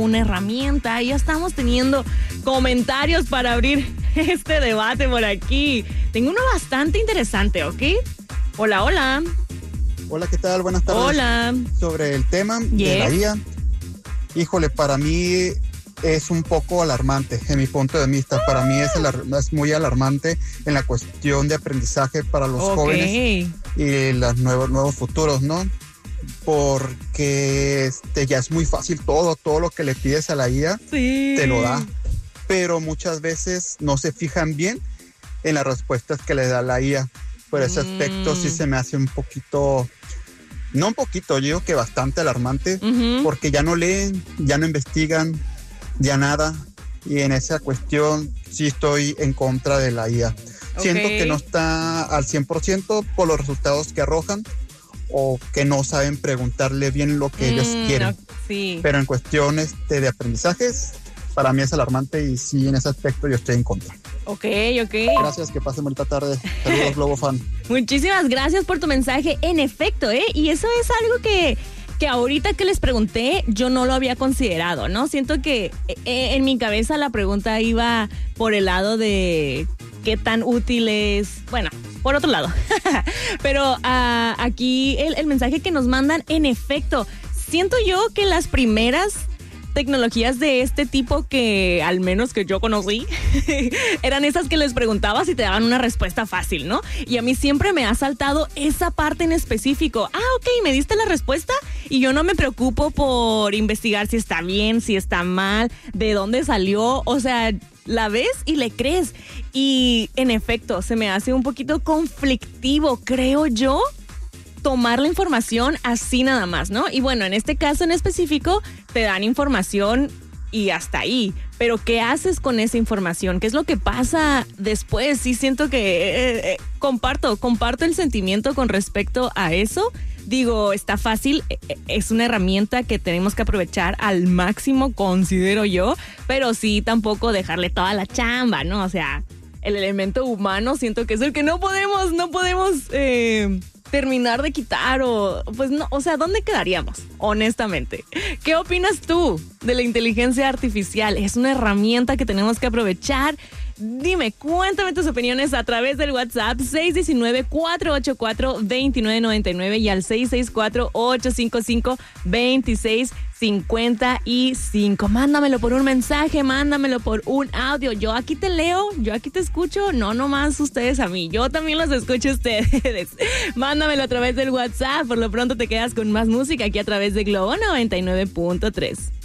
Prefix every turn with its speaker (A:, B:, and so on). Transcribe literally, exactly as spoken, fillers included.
A: una herramienta. Y ya estamos teniendo comentarios para abrir este debate por aquí. Tengo uno bastante interesante, ¿ok? Hola, hola.
B: Hola, ¿qué tal? Buenas tardes.
A: Hola.
B: Sobre el tema
A: yes.
B: de la I A, híjole, para mí es un poco alarmante, en mi punto de vista. Para mí es, alar- es muy alarmante en la cuestión de aprendizaje para los
A: okay.
B: jóvenes y los nuevos, nuevos futuros, ¿no? Porque este, ya es muy fácil todo, todo lo que le pides a la I A,
A: sí.
B: te lo da. Pero muchas veces no se fijan bien en las respuestas que le da la I A. Por ese mm. aspecto sí se me hace un poquito... No un poquito, yo digo que bastante alarmante, uh-huh. porque ya no leen, ya no investigan, ya nada, y en esa cuestión sí estoy en contra de la I A. Okay. Siento que no está al cien por ciento por los resultados que arrojan, o que no saben preguntarle bien lo que mm, ellos quieren.
A: No, sí.
B: Pero en cuestiones de, de aprendizajes, para mí es alarmante y sí, en ese aspecto yo estoy en contra.
A: Ok, ok.
B: Gracias, que pasen bonita tarde. Saludos, Globo Fan.
A: Muchísimas gracias por tu mensaje. En efecto, ¿eh? Y eso es algo que, que ahorita que les pregunté, yo no lo había considerado, ¿no? Siento que eh, en mi cabeza la pregunta iba por el lado de qué tan útil es, bueno, por otro lado. Pero uh, aquí el, el mensaje que nos mandan, en efecto, siento yo que las primeras tecnologías de este tipo que al menos que yo conocí eran esas que les preguntabas y te daban una respuesta fácil, ¿no? Y a mí siempre me ha saltado esa parte en específico. Ah, ok, me diste la respuesta y yo no me preocupo por investigar si está bien, si está mal, de dónde salió, o sea, la ves y le crees. Y en efecto, se me hace un poquito conflictivo, creo yo, tomar la información así nada más, ¿no? Y bueno, en este caso en específico te dan información y hasta ahí. Pero ¿qué haces con esa información? ¿Qué es lo que pasa después? Sí siento que eh, eh, comparto, comparto el sentimiento con respecto a eso. Digo, está fácil, eh, es una herramienta que tenemos que aprovechar al máximo, considero yo, pero sí tampoco dejarle toda la chamba, ¿no? O sea, el elemento humano siento que es el que no podemos, no podemos... Eh, terminar de quitar o pues no, o sea, ¿dónde quedaríamos? Honestamente. ¿Qué opinas tú de la inteligencia artificial? ¿Es una herramienta que tenemos que aprovechar? Dime, cuéntame tus opiniones a través del WhatsApp seis uno nueve, cuatro ocho cuatro, dos nueve nueve nueve y al seis seis cuatro, ocho cinco cinco, dos seis cinco cinco. Mándamelo por un mensaje, mándamelo por un audio. Yo aquí te leo, yo aquí te escucho, no nomás ustedes a mí, yo también los escucho a ustedes. Mándamelo a través del WhatsApp. Por lo pronto te quedas con más música aquí a través de Globo noventa y nueve punto tres.